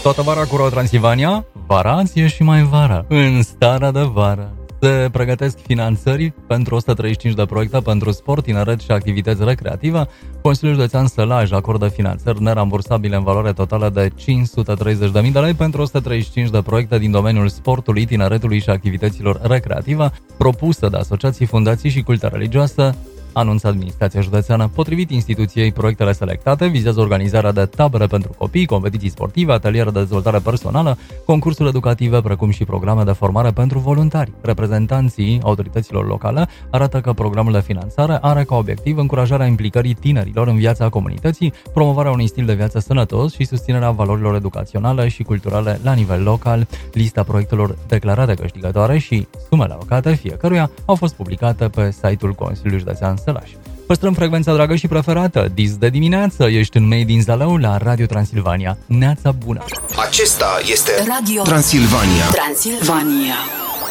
Toată vara cu Transilvania, varație și mai vara, în starea de vară. Se pregătesc finanțări pentru 135 de proiecte pentru sport, tineret și activități recreative. Consiliul Județean Sălaj acordă finanțări nerambursabile în valoare totală de 530.000 de lei pentru 135 de proiecte din domeniul sportului, tineretului și activităților recreative, propusă de asociații, fundații și culte religioase, anunță administrația județeană. Potrivit instituției, proiectele selectate vizează organizarea de tabere pentru copii, competiții sportive, ateliere de dezvoltare personală, concursuri educative, precum și programe de formare pentru voluntari. Reprezentanții autorităților locale arată că programul de finanțare are ca obiectiv încurajarea implicării tinerilor în viața comunității, promovarea unui stil de viață sănătos și susținerea valorilor educaționale și culturale la nivel local. Lista proiectelor declarate câștigătoare și sumele alocate fiecăruia au fost publicate pe site-ul Consiliului Județean Sălaj. Păstrăm frecvența dragă și preferată. Dis de dimineață, ești în Made in Zalău la Radio Transilvania. Neața bună! Acesta este Radio Transilvania.